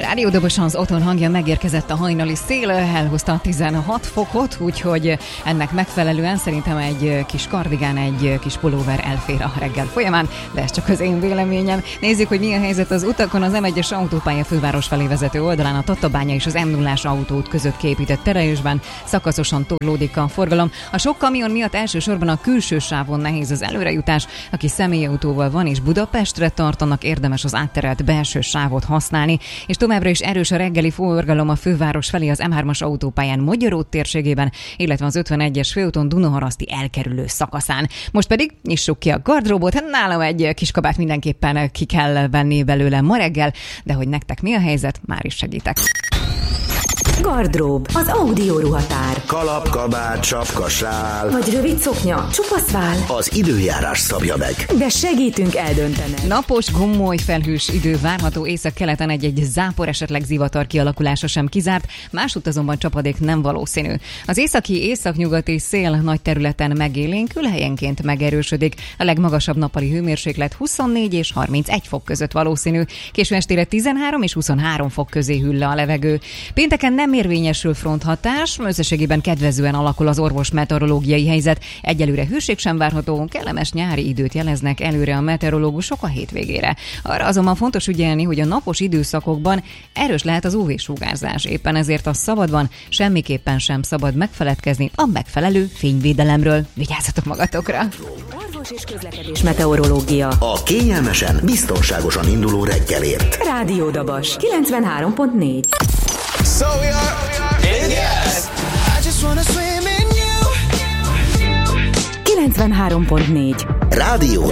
Rádiódobosan az otthon hangja megérkezett a hajnali szél, elhozta a 16 fokot, úgyhogy ennek megfelelően szerintem egy kis kardigán, egy kis pulóver elfér a reggel folyamán, de ez csak az én véleményem. Nézzük, hogy mi a helyzet az utakon. Az M1-es autópálya főváros felé vezető oldalán a Tatabánya és az M0-ás autóút között kiépített terelésben szakaszosan torlódik a forgalom. A sok kamion miatt elsősorban a külső sávon nehéz az előrejutás. Aki személyautóval van és Budapestre tart, annak érdemes az átterelt belső sávot használni, és továbbra is erős a reggeli forgalom a főváros felé az M3-as autópályán Magyaród térségében, illetve az 51-es főúton Dunaharaszti elkerülő szakaszán. Most pedig nyissuk ki a gardróbot, nálam egy kis kabát mindenképpen ki kell venni belőle ma reggel, de hogy nektek mi a helyzet, már is segítek. Gardrób, az audio ruhatár. Kalap, kabát, sapka, sál. Vagy rövid szoknya, csupasz vál. Az időjárás szabja meg. De segítünk eldönteni. Napos, gomoly felhős idő várható, északkeleten egy zápor, esetleg zivatar kialakulása sem kizárt, másút azonban csapadék nem valószínű. Az északi-északnyugati szél nagy területen megélénkül, helyenként megerősödik. A legmagasabb nappali hőmérséklet 24 és 31 fok között valószínű. Késő estére 13 és 23 fok közé hűl le a levegő. Pénteken nem érvényesül fronthatás, összességében kedvezően alakul az orvos-meteorológiai helyzet. Egyelőre hőség sem várható, kellemes nyári időt jeleznek előre a meteorológusok a hétvégére. Arra azonban fontos ügyelni, hogy a napos időszakokban erős lehet az UV-sugárzás. Éppen ezért a szabadban semmiképpen sem szabad megfeledkezni a megfelelő fényvédelemről. Vigyázzatok magatokra! Orvos és közlekedés meteorológia. A kényelmesen, biztonságosan induló reggelért. Rádiódobos 93.4. So we are in gas. I just wanna swim in you. 93.4. Rádió